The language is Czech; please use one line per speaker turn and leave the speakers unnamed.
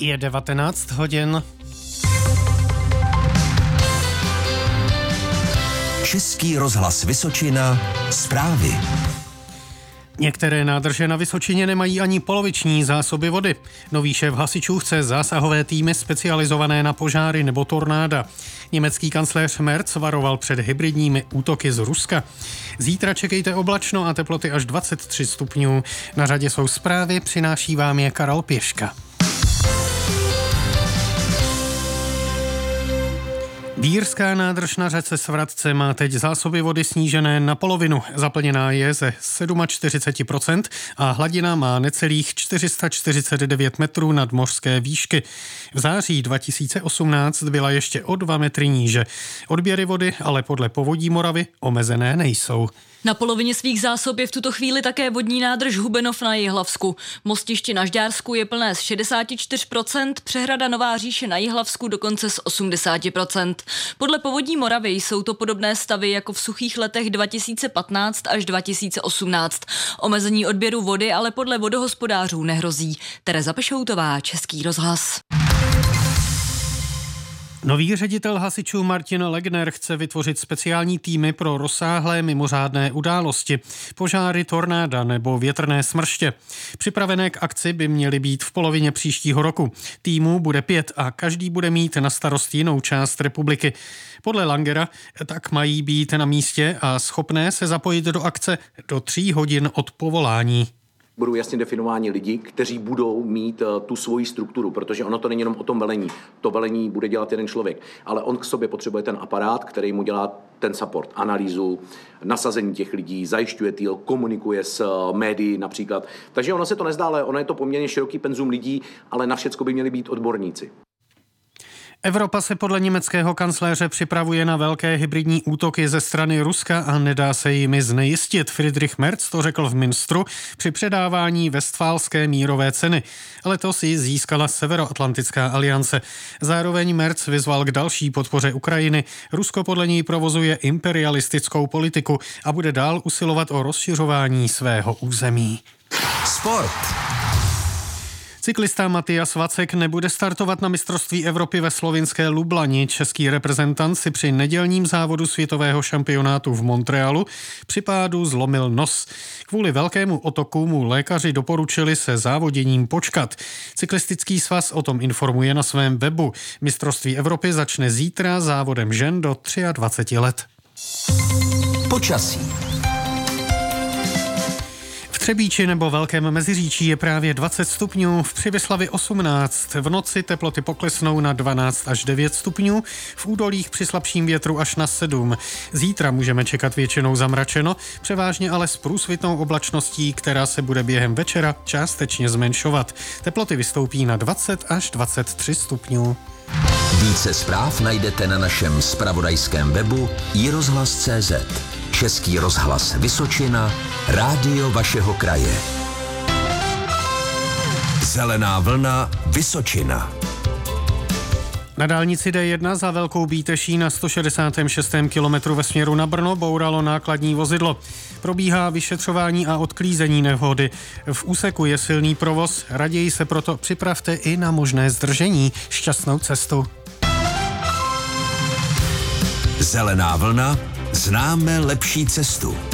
Je 19 hodin.
Český rozhlas Vysočina, zprávy.
Některé nádrže na Vysočině nemají ani poloviční zásoby vody. Nový šéf hasičů chce zásahové týmy specializované na požáry nebo tornáda. Německý kancléř Merz varoval před hybridními útoky z Ruska. Zítra čekejte oblačno a teploty až 23 stupňů. Na řadě jsou zprávy, přináší vám je Karel Pěška. Bírská nádrž na řece Svratce má teď zásoby vody snížené na polovinu. Zaplněná je ze 47% a hladina má necelých 449 metrů nad mořské výšky. V září 2018 byla ještě o 2 metry níže. Odběry vody ale podle Povodí Moravy omezené nejsou.
Na polovině svých zásob je v tuto chvíli také vodní nádrž Hubenov na Jihlavsku. Mostiště na Žďársku je plné z 64%, přehrada Nová Říše na Jihlavsku dokonce z 80%. Podle Povodí Moravy jsou to podobné stavy jako v suchých letech 2015 až 2018. Omezení odběru vody ale podle vodohospodářů nehrozí. Tereza Pešoutová, Český rozhlas.
Nový ředitel hasičů Martin Legner chce vytvořit speciální týmy pro rozsáhlé mimořádné události, požáry, tornáda nebo větrné smrště. Připravené k akci by měly být v polovině příštího roku. Týmů bude 5 a každý bude mít na starost jinou část republiky. Podle Langera tak mají být na místě a schopné se zapojit do akce do 3 hodin od povolání.
Budou jasně definováni lidi, kteří budou mít tu svoji strukturu, protože ono to není jenom o tom velení. To velení bude dělat jeden člověk, ale on k sobě potřebuje ten aparát, který mu dělá ten support, analýzu, nasazení těch lidí, zajišťuje týl, komunikuje s médií například. Takže ono se to nezdá, ale ono je to poměrně široký penzum lidí, ale na všecko by měli být odborníci.
Evropa se podle německého kancléře připravuje na velké hybridní útoky ze strany Ruska a nedá se jimi znejistit. Friedrich Merz to řekl v Münstru při předávání Westfálské mírové ceny. Letos ji získala Severoatlantická aliance. Zároveň Merz vyzval k další podpoře Ukrajiny. Rusko podle něj provozuje imperialistickou politiku a bude dál usilovat o rozšiřování svého území.
Sport.
Cyklista Matias Vacek nebude startovat na mistrovství Evropy ve slovinské Lublani. Český reprezentant si při nedělním závodu světového šampionátu v Montrealu při pádu zlomil nos. Kvůli velkému otoku mu lékaři doporučili se závoděním počkat. Cyklistický svaz o tom informuje na svém webu. Mistrovství Evropy začne zítra závodem žen do 23 let.
Počasí.
V Třebíči nebo Velkém Meziříčí je právě 20 stupňů, v Přibyslavi 18. V noci teploty poklesnou na 12 až 9 stupňů, v údolích při slabším větru až na 7. Zítra můžeme čekat většinou zamračeno, převážně ale s průsvitnou oblačností, která se bude během večera částečně zmenšovat. Teploty vystoupí na 20 až 23 stupňů.
Více zpráv najdete na našem zpravodajském webu iRozhlas.cz. Český rozhlas Vysočina, rádio vašeho kraje. Zelená vlna Vysočina.
Na dálnici D1 za Velkou Bíteší na 166. kilometru ve směru na Brno bouralo nákladní vozidlo. Probíhá vyšetřování a odklízení nehody. V úseku je silný provoz, raději se proto připravte i na možné zdržení. Šťastnou cestu.
Zelená vlna, známe lepší cestu.